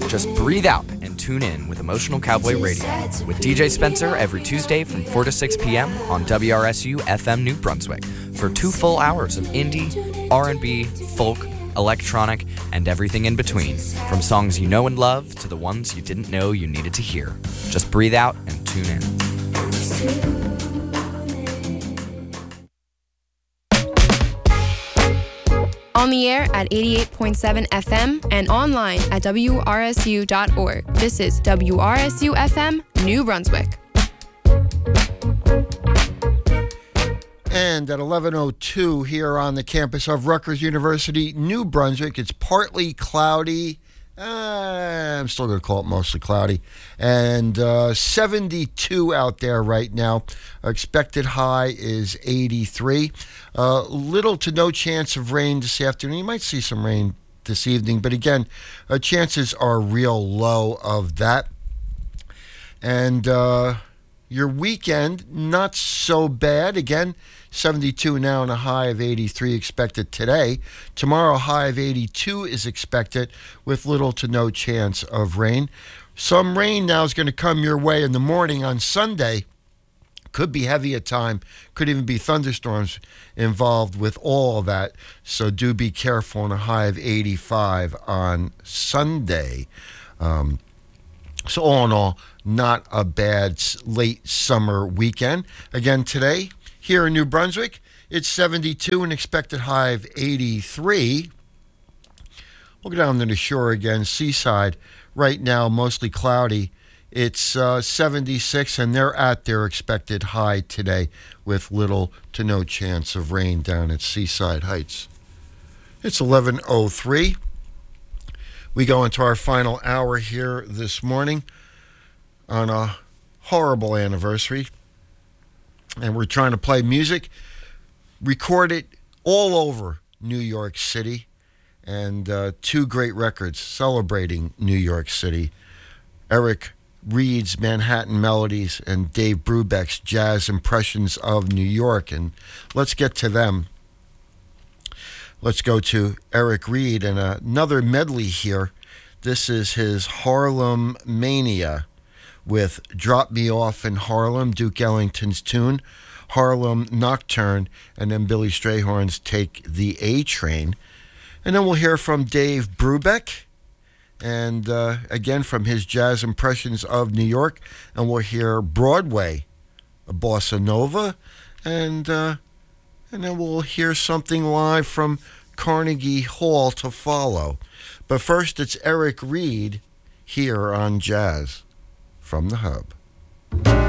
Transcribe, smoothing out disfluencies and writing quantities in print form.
Just breathe out and tune in with Emotional Cowboy Radio with DJ Spencer every Tuesday from 4 to 6 p.m. on WRSU FM New Brunswick for 2 full hours of indie, R&B, folk, electronic, and everything in between, from songs you know and love to the ones you didn't know you needed to hear. Just breathe out and tune in. On the air at 88.7 FM and online at WRSU.org. This is WRSU FM, New Brunswick. And at 11:02 here on the campus of Rutgers University, New Brunswick, it's partly cloudy. I'm still going to call it mostly cloudy. And 72 out there right now. Expected high is 83. Little to no chance of rain this afternoon. You might see some rain this evening, but again, chances are real low of that. And your weekend, not so bad. Again, 72 now and a high of 83 expected today. Tomorrow, a high of 82 is expected with little to no chance of rain. Some rain now is going to come your way in the morning on Sunday. Could be heavy at time. Could even be thunderstorms involved with all of that. So do be careful on a high of 85 on Sunday. So all in all, not a bad late summer weekend. Again, today, here in New Brunswick, it's 72, an expected high of 83. We'll go down to the shore again, Seaside. Right now, mostly cloudy. It's 76, and they're at their expected high today with little to no chance of rain down at Seaside Heights. It's 11:03. We go into our final hour here this morning on a horrible anniversary. And we're trying to play music, record it all over New York City, and 2 great records celebrating New York City. Eric Reed's Manhattan Melodies and Dave Brubeck's Jazz Impressions of New York. And let's get to them. Let's go to Eric Reed and another medley here. This is his Harlem Mania with Drop Me Off in Harlem, Duke Ellington's tune, Harlem Nocturne, and then Billy Strayhorn's Take the A Train. And then we'll hear from Dave Brubeck, and again from his Jazz Impressions of New York, and we'll hear Broadway, Bossa Nova, and then we'll hear something live from Carnegie Hall to follow. But first, it's Eric Reed here on Jazz from the Hub.